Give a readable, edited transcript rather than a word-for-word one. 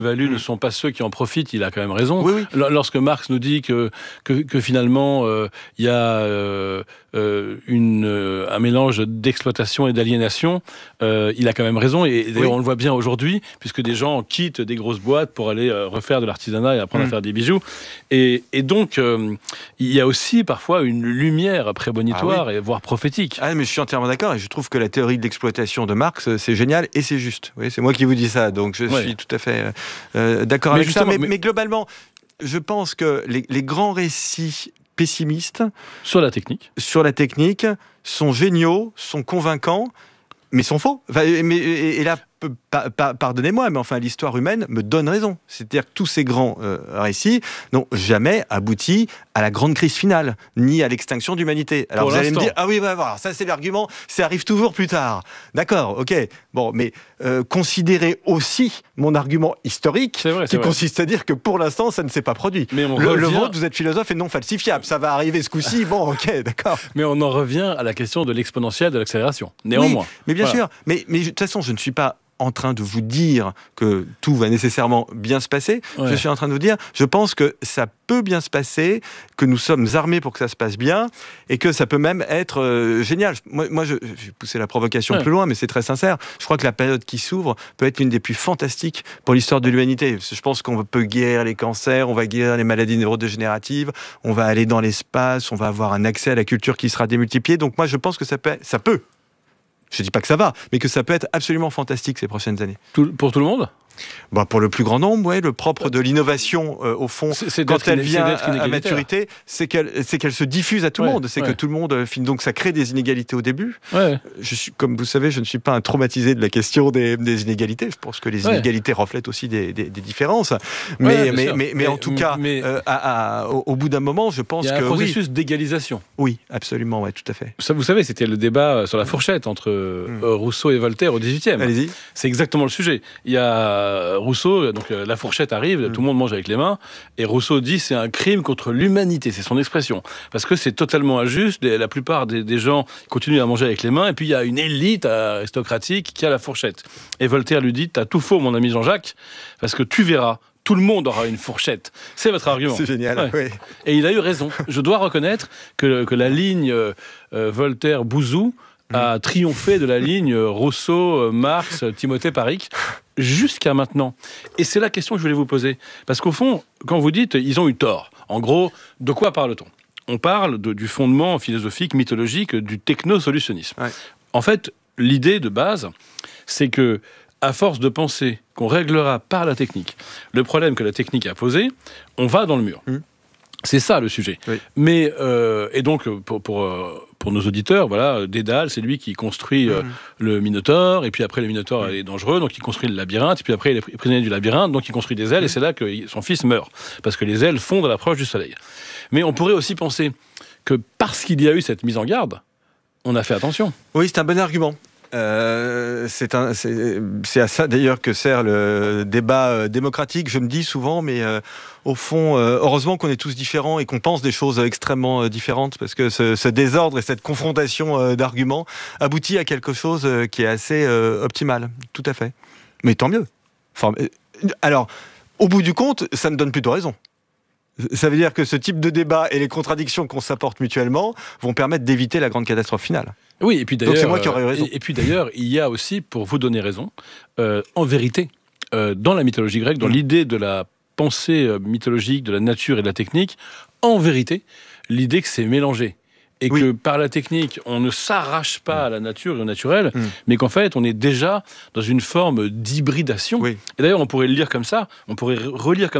plus-value ne sont pas ceux qui en profitent, il a quand même raison. Oui. Lorsque Marx nous dit que finalement, il y a un mélange d'exploitation et d'aliénation, il a quand même raison. Et d'ailleurs, on le voit bien aujourd'hui, puisque des gens quittent des grosses boîtes pour aller refaire de l'artisanat et apprendre à faire des bijoux. Et donc, il y a aussi parfois une lumière prémonitoire et voire prophétique. Ah, mais je suis entièrement d'accord, et je trouve que la théorie de l'exploitation de Marx, c'est génial et c'est juste. Oui, c'est moi qui vous dis ça, donc je suis tout à fait d'accord avec ça. Mais globalement, je pense que les grands récits pessimistes sur la technique sont géniaux, sont convaincants, mais sont faux. Enfin, et là, pardonnez-moi, mais enfin, l'histoire humaine me donne raison. C'est-à-dire que tous ces grands récits n'ont jamais abouti à la grande crise finale, ni à l'extinction de l'humanité. Alors vous allez me dire, ah oui, voilà, ça c'est l'argument, ça arrive toujours plus tard. D'accord, ok. Bon, mais considérez aussi mon argument historique, qui consiste à dire que pour l'instant, ça ne s'est pas produit. Mais le vôtre, vous êtes philosophe et non falsifiable. Ça va arriver ce coup-ci, bon, ok, d'accord. Mais on en revient à la question de l'exponentielle de l'accélération, néanmoins. Oui, mais bien sûr. Mais de toute façon, je ne suis pas en train de vous dire que tout va nécessairement bien se passer. Je suis en train de vous dire, je pense que ça peut bien se passer, que nous sommes armés pour que ça se passe bien, et que ça peut même être génial. Moi, je vais pousser la provocation plus loin, mais c'est très sincère. Je crois que la période qui s'ouvre peut être l'une des plus fantastiques pour l'histoire de l'humanité. Je pense qu'on peut guérir les cancers, on va guérir les maladies neurodégénératives, on va aller dans l'espace, on va avoir un accès à la culture qui sera démultiplié. Donc moi, je pense que ça peut. Je ne dis pas que ça va, mais que ça peut être absolument fantastique ces prochaines années. Pour tout le monde ? Pour le plus grand nombre, oui. Le propre de l'innovation, au fond, quand elle vient à maturité, c'est qu'elle se diffuse à tout le monde. C'est que tout le monde finit. Donc ça crée des inégalités au début. Comme vous savez, je ne suis pas un traumatisé de la question des inégalités. Je pense que les inégalités reflètent aussi des différences. Mais en tout cas, au bout d'un moment, je pense que... Il y a un processus d'égalisation. Oui, absolument, tout à fait. Ça, vous savez, c'était le débat sur la fourchette entre Rousseau et Voltaire au XVIIIe. Allez-y. C'est exactement le sujet. Il y a Rousseau, donc la fourchette arrive, tout le monde mange avec les mains, et Rousseau dit c'est un crime contre l'humanité, c'est son expression, parce que c'est totalement injuste, la plupart des gens continuent à manger avec les mains, et puis il y a une élite aristocratique qui a la fourchette. Et Voltaire lui dit, t'as tout faux mon ami Jean-Jacques, parce que tu verras, tout le monde aura une fourchette. C'est votre argument. C'est génial, oui. Et il a eu raison. Je dois reconnaître que la ligne Voltaire-Bouzou a triomphé de la ligne Rousseau, Marx, Timothée Paric, jusqu'à maintenant. Et c'est la question que je voulais vous poser. Parce qu'au fond, quand vous dites « ils ont eu tort », en gros, de quoi parle-t-on ? On parle du fondement philosophique, mythologique, du technosolutionnisme. En fait, l'idée de base, c'est que, à force de penser qu'on réglera par la technique le problème que la technique a posé, on va dans le mur. C'est ça le sujet. Mais et donc pour nos auditeurs, voilà, Dédale, c'est lui qui construit le Minotaure, et puis après le Minotaure est dangereux, donc il construit le labyrinthe, et puis après il est prisonnier du labyrinthe, donc il construit des ailes, et c'est là que son fils meurt, parce que les ailes fondent à l'approche du soleil. Mais on pourrait aussi penser que parce qu'il y a eu cette mise en garde, on a fait attention. Oui, c'est un bon argument. C'est à ça d'ailleurs que sert le débat démocratique. Je me dis souvent, mais au fond, heureusement qu'on est tous différents et qu'on pense des choses extrêmement différentes, parce que ce désordre et cette confrontation d'arguments aboutit à quelque chose qui est assez optimal. Tout à fait. Mais tant mieux. Enfin, alors, au bout du compte, ça me donne plutôt raison. Ça veut dire que ce type de débat et les contradictions qu'on s'apporte mutuellement vont permettre d'éviter la grande catastrophe finale. Oui, et puis d'ailleurs, donc c'est moi qui aurais eu raison. Et puis d'ailleurs, il y a aussi, pour vous donner raison, en vérité, dans la mythologie grecque, dans l'idée de la pensée mythologique, de la nature et de la technique, en vérité, l'idée que c'est mélangé. Et que par la technique, on ne s'arrache pas à la nature et au naturel, mais qu'en fait, on est déjà dans une forme d'hybridation. Et d'ailleurs, on pourrait le lire comme ça, on pourrait relire comme